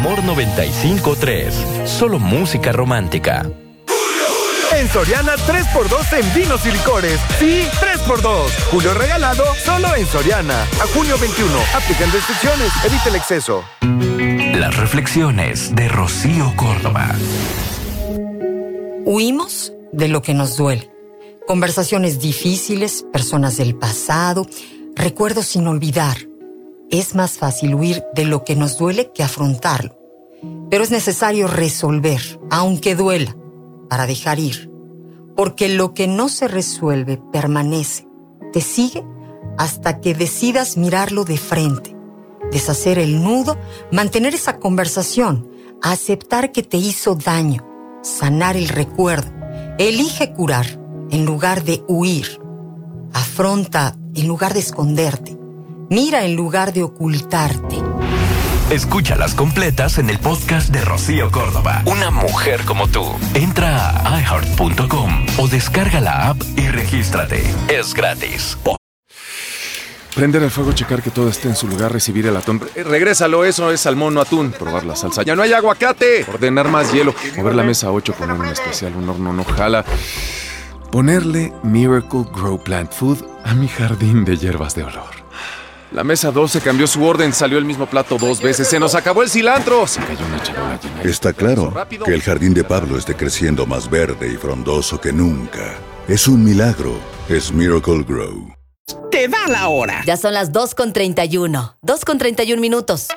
Amor 95.3. Solo música romántica. En Soriana, 3x2 en vinos y licores. Sí, 3x2. Julio regalado, solo en Soriana. A junio 21. Aplican restricciones. Evita el exceso. Las reflexiones de Rocío Córdoba. Huimos de lo que nos duele. Conversaciones difíciles, personas del pasado, recuerdos sin olvidar. Es más fácil huir de lo que nos duele que afrontarlo. Pero es necesario resolver, aunque duela, para dejar ir. Porque lo que no se resuelve permanece. Te sigue hasta que decidas mirarlo de frente. Deshacer el nudo, mantener esa conversación, aceptar que te hizo daño, sanar el recuerdo. Elige curar en lugar de huir. Afronta en lugar de esconderte. Mira en lugar de ocultarte. Escúchalas completas en el podcast de Rocío Córdoba. Una mujer como tú. Entra a iHeart.com o descarga la app y regístrate. Es gratis. Prender el fuego, checar que todo esté en su lugar, recibir el atún. Regrésalo, eso es salmón, no atún. Probar la salsa. ¡Ya no hay aguacate! Ordenar más hielo. Mover la mesa 8, poner un especial, un horno no jala. Ponerle Miracle Grow Plant Food a mi jardín de hierbas de olor. La mesa 12 cambió su orden, salió el mismo plato 2 veces. ¡Se nos acabó el cilantro! Se cayó una charola llena. Está claro que el jardín de Pablo esté creciendo más verde y frondoso que nunca. Es un milagro. Es Miracle Grow. Te da la hora. Ya son las 2:31. 2:31 minutos.